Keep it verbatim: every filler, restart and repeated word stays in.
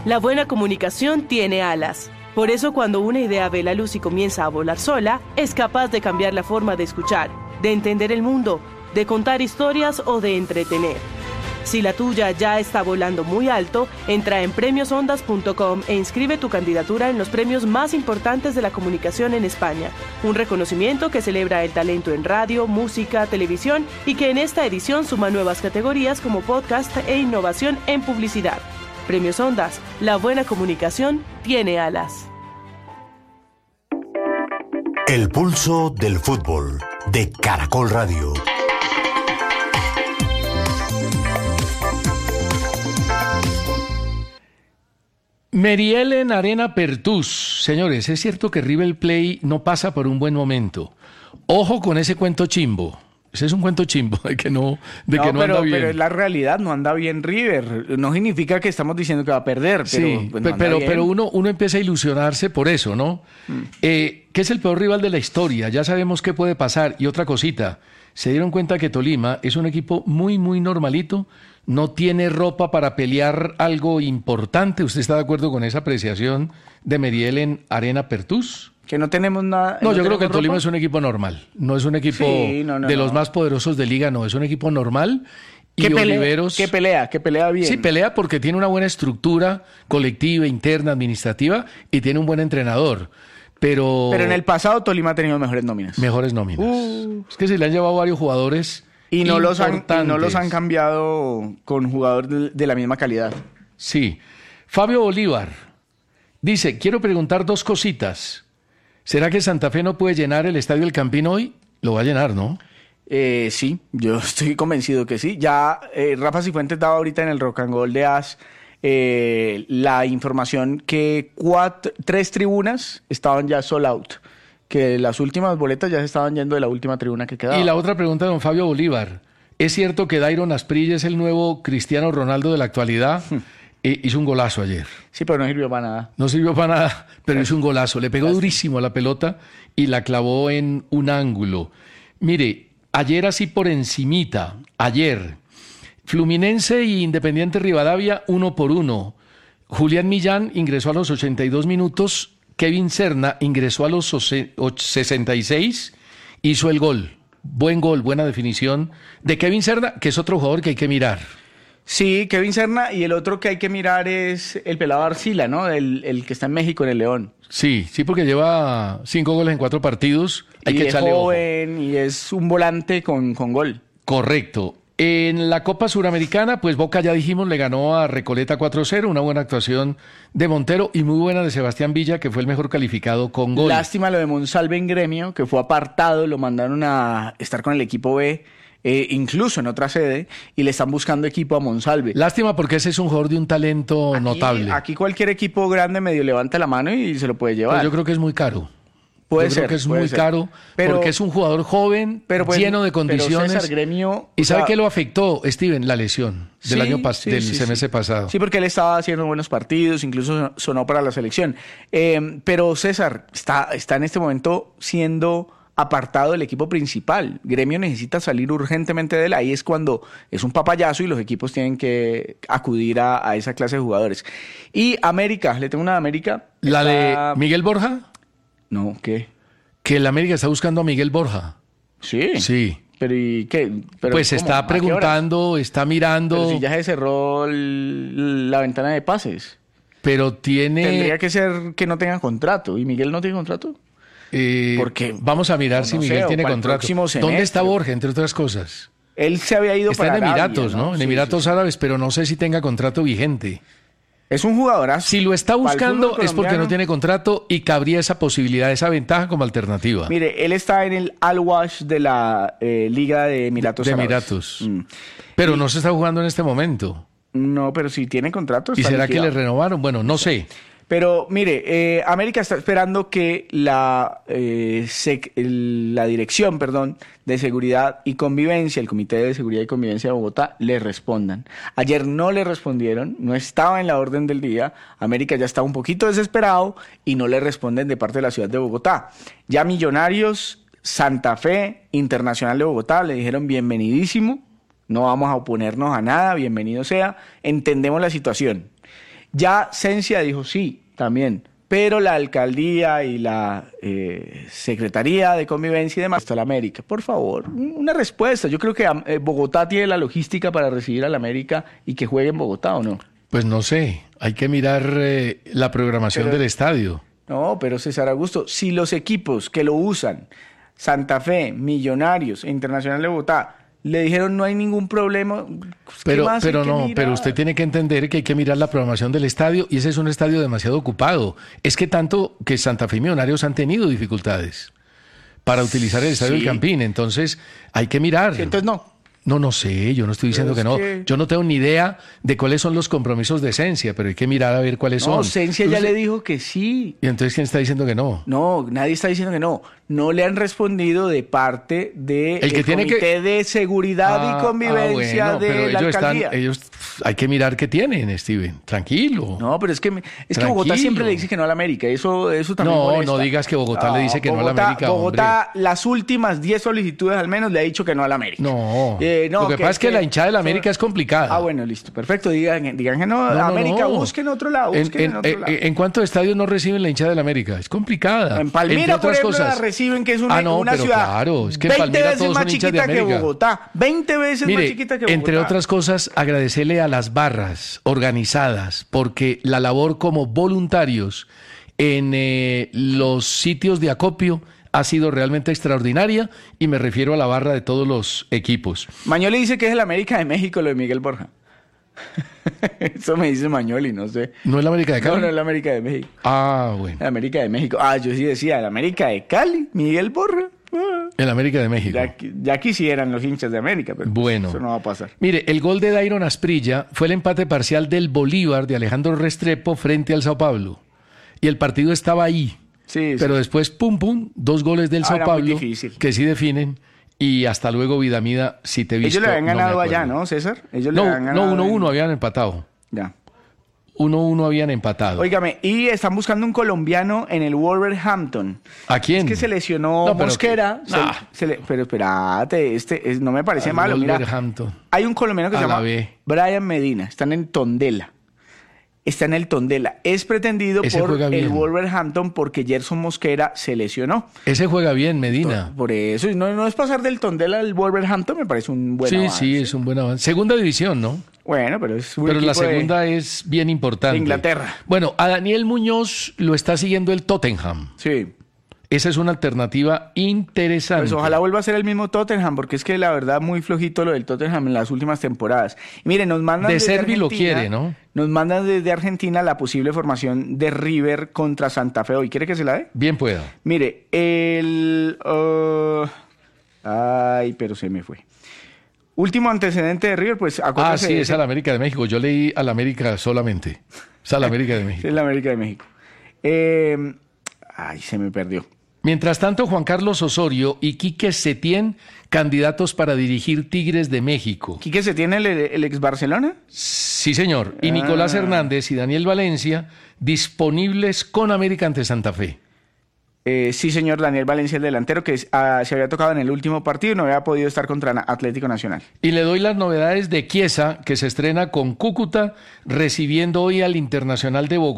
La buena comunicación tiene alas. Por eso cuando una idea ve la luz y comienza a volar sola, es capaz de cambiar la forma de escuchar, de entender el mundo, de contar historias o de entretener. Si la tuya ya está volando muy alto, entra en premios ondas punto com e inscribe tu candidatura en los premios más importantes de la comunicación en España. Un reconocimiento que celebra el talento en radio, música, televisión y que en esta edición suma nuevas categorías como podcast e innovación en publicidad. Premios Ondas, la buena comunicación tiene alas. El pulso del fútbol de Caracol Radio. Mary Ellen Arena Pertús. Señores, es cierto que River Plate no pasa por un buen momento. Ojo con ese cuento chimbo. Ese es un cuento chimbo de que no, de no, que no pero, anda bien. Pero es la realidad, no anda bien River. No significa que estamos diciendo que va a perder, pero sí, pues no pero, bien. pero uno, uno empieza a ilusionarse por eso, ¿no? Mm. Eh, que es el peor rival de la historia, ya sabemos qué puede pasar. Y otra cosita, se dieron cuenta que Tolima es un equipo muy, muy normalito, no tiene ropa para pelear algo importante. ¿Usted está de acuerdo con esa apreciación de Mary Ellen Arena Pertús? Que no tenemos nada. No, no yo creo que el ropa. Tolima es un equipo normal. No es un equipo sí, no, no, de no. los más poderosos de liga, no. Es un equipo normal. Y ¿Qué pelea, Oliveros. ¿Qué pelea? ¿Qué pelea bien? Sí, pelea porque tiene una buena estructura colectiva, interna, administrativa y tiene un buen entrenador. Pero. Pero en el pasado Tolima ha tenido mejores nóminas. Mejores nóminas. Uh. Es que se le han llevado varios jugadores. Y no, los han, y no los han importantes. cambiado con jugadores de, de la misma calidad. Sí. Fabio Bolívar dice: quiero preguntar dos cositas. ¿Será que Santa Fe no puede llenar el Estadio El Campín hoy? Lo va a llenar, ¿no? Eh, sí, yo estoy convencido que sí. Ya eh, Rafa Cifuentes daba ahorita en el Rock and Roll de As eh, la información que cuatro, tres tribunas estaban ya sold out. Que las últimas boletas ya se estaban yendo de la última tribuna que quedaba. Y la otra pregunta de don Fabio Bolívar. ¿Es cierto que Dairon Asprilla es el nuevo Cristiano Ronaldo de la actualidad? Eh, hizo un golazo ayer. Sí, pero no sirvió para nada. No sirvió para nada, pero hizo un golazo. Le pegó durísimo a la pelota y la clavó en un ángulo. Mire, ayer así por encimita, ayer, Fluminense y Independiente Rivadavia uno por uno. Julián Millán ingresó a los ochenta y dos minutos, Kevin Serna ingresó a los sesenta y seis, hizo el gol. Buen gol, buena definición de Kevin Serna, que es otro jugador que hay que mirar. Sí, Kevin Serna, y el otro que hay que mirar es el pelado Arcila, ¿no? El, el que está en México, en el León. Sí, sí, porque lleva cinco goles en cuatro partidos. Hay y que es echarle joven ojo. y es un volante con, con gol. Correcto. En la Copa Suramericana, pues Boca, ya dijimos, le ganó a Recoleta cuatro cero, una buena actuación de Montero y muy buena de Sebastián Villa, que fue el mejor calificado con gol. Lástima lo de Monsalve en Gremio, que fue apartado, lo mandaron a estar con el equipo B, eh, incluso en otra sede, y le están buscando equipo a Monsalve. Lástima porque ese es un jugador de un talento Aquí- notable. Aquí cualquier equipo grande medio levanta la mano y se lo puede llevar. Pero yo creo que es muy caro. Puede yo ser, creo que es puede muy ser. caro Pero- porque es un jugador joven, pero pues- lleno de pero condiciones. César, Gremio, ¿Y o sabe sea- qué lo afectó, Steven? La lesión del Sí, año pas- sí, del sí, semestre sí. pasado. Sí, porque él estaba haciendo buenos partidos, incluso sonó para la selección. Eh, pero César está, está en este momento siendo apartado del equipo principal. Gremio necesita salir urgentemente de él. Ahí es cuando es un papayazo y los equipos tienen que acudir a, a esa clase de jugadores. Y América, le tengo una de América. La Está- de Miguel Borja, No, ¿qué? que el América está buscando a Miguel Borja. Sí. Sí. Pero ¿y qué? Pero, Pues ¿cómo? está ¿A qué horas? preguntando, está mirando, Pero pero, si ya se cerró el- la ventana de pases. tiene... Tendría que ser que no tenga contrato. ¿Y Miguel no tiene contrato? eh, porque- vamos a mirar no si sé, Miguel o tiene para el contrato. próximo ¿Dónde semestre. está Borja, entre otras cosas? Él se había ido Está para en Arabia, Emiratos, ¿no? En Sí, Emiratos sí, sí. Árabes, pero no sé si tenga contrato vigente. Es un jugadorazo. Si lo está Para el buscando fútbol es porque colombiano. no tiene contrato y cabría esa posibilidad, esa ventaja como alternativa. Mire, él está en el Al-Wash de la eh, Liga de Emiratos de Árabes. Emiratos. Mm. Pero no se está jugando en este momento. No, pero si tiene contrato ¿Y está será que liquidado. le renovaron? Bueno, no sé. Pero mire, eh, América está esperando que la, eh, sec- el- la dirección, perdón, de seguridad y convivencia, el Comité de Seguridad y Convivencia de Bogotá, le respondan. Ayer no le respondieron, no estaba en la orden del día. América ya está un poquito desesperado y no le responden de parte de la ciudad de Bogotá. Ya Millonarios, Santa Fe, Internacional de Bogotá le dijeron bienvenidísimo, no vamos a oponernos a nada, bienvenido sea, entendemos la situación. Ya Cencia dijo sí, también. Pero la alcaldía y la eh, Secretaría de Convivencia y demás, hasta la América, por favor, una respuesta. Yo creo que eh, Bogotá tiene la logística para recibir a la América y que juegue en Bogotá, ¿o no? Pues no sé, hay que mirar eh, la programación Pero, del estadio. No, pero César Augusto, si los equipos que lo usan, Santa Fe, Millonarios e Internacional de Bogotá, le dijeron no hay ningún problema. Pero, más pero hay que no, mirar? pero usted tiene que entender que hay que mirar la programación del estadio y ese es un estadio demasiado ocupado. Es que tanto que Santa Fe y Millonarios han tenido dificultades para utilizar el estadio Sí. del Campín, entonces hay que mirar. Entonces no. No, no sé, yo no estoy diciendo Pero que es no. que- Yo no tengo ni idea de cuáles son los compromisos de Cencia, pero hay que mirar a ver cuáles No, son. Cencia ya Entonces- le dijo que sí. ¿Y entonces quién está diciendo que no? No, nadie está diciendo que no. No le han respondido de parte del El que tiene que- Comité de Seguridad Ah, y Convivencia ah, bueno, pero de la ellos alcaldía. están, ellos, hay que mirar qué tienen, Steven. Tranquilo. No, pero es que, me- es que Bogotá Tranquilo. siempre le dice que no a la América. Eso, eso también No, molesta. no digas que Bogotá le dice que no a la Bogotá- América, Bogotá, las últimas diez solicitudes al menos le ha dicho que no a la América. No. Eh, no, Lo que, pasa es que la hinchada de la América es complicada. Ah, bueno, listo, perfecto. Digan, digan que no, No, no, América, no. busquen otro lado, En, busquen en, en, otro en- lado. en cuántos estadios no reciben la hinchada de la América? Es complicada. En Palmira, Entre por otras ejemplo, cosas. la reciben, que es una, Ah, no, una pero ciudad claro, es que en veinte Palmira veces todos más son hinchas de chiquita que América. Bogotá. veinte veces más Mire, chiquita que Bogotá. entre otras cosas, agradecerle a las barras organizadas, porque la labor como voluntarios en eh, los sitios de acopio ha sido realmente extraordinaria y me refiero a la barra de todos los equipos. Mañoli dice que es el América de México lo de Miguel Borja. Eso me dice Mañoli, no sé. ¿No es la América de No, Cali? no es la América de México. Ah, bueno, La América de México. Ah, yo sí decía, la América de Cali, Miguel Borja. Ah. el América de México. Ya, qui- ya quisieran los hinchas de América, pero pues, Bueno. eso no va a pasar. Mire, el gol de Dairon Asprilla fue el empate parcial del Bolívar de Alejandro Restrepo frente al Sao Paulo. Y el partido estaba ahí. Sí, sí. Pero después, pum, pum, dos goles del Ah, Sao era muy Paulo difícil. que sí definen. Y hasta luego, Vidamida, si te he visto. Ellos le habían no me ganado acuerdo. allá, ¿no, César? Ellos le No, habían no, ganado uno en- uno habían empatado. Ya. uno uno habían empatado. Óigame, y están buscando un colombiano en el Wolverhampton. ¿A quién? Es que se lesionó No, pero Mosquera. que- se- Ah. se le- pero espérate, este es- no me parece Al malo. Mira, Wolverhampton. hay un colombiano que A se la llama B. Brian Medina. Están en Tondela. Está en el Tondela. Es pretendido Ese por juega el bien. Wolverhampton porque Gerson Mosquera se lesionó. Ese juega bien, Medina. Por eso, y no, no es pasar del Tondela al Wolverhampton, me parece un buen Sí, avance. sí, es un buen avance. Segunda división, ¿no? Bueno, pero es un Pero la equipo de- segunda es bien importante. de Inglaterra. Bueno, a Daniel Muñoz lo está siguiendo el Tottenham. Sí. Esa es una alternativa interesante. Pues ojalá vuelva a ser el mismo Tottenham, porque es que la verdad muy flojito lo del Tottenham en las últimas temporadas. Y miren, nos mandan De desde Servi lo Argentina- quiere, ¿no? Nos mandan desde Argentina la posible formación de River contra Santa Fe hoy. ¿Quiere que se la dé? Bien pueda. Mire, el... uh, ay, pero se me fue. Último antecedente de River, pues Ah, acuérdese sí, de es ese- a la América de México. Yo leí a la América solamente. Es a la América de México. es la América de México. Eh, ay, se me perdió. Mientras tanto, Juan Carlos Osorio y Quique Setién, candidatos para dirigir Tigres de México. ¿Quique se tiene el, el ex Barcelona? Sí, señor. Y Nicolás Ah. Hernández y Daniel Valencia, disponibles con América ante Santa Fe. Eh, sí, señor Daniel Valencia, el delantero que es- ah, se había tocado en el último partido y no había podido estar contra Na- Atlético Nacional. Y le doy las novedades de Chiesa, que se estrena con Cúcuta, recibiendo hoy al Internacional de Bogotá.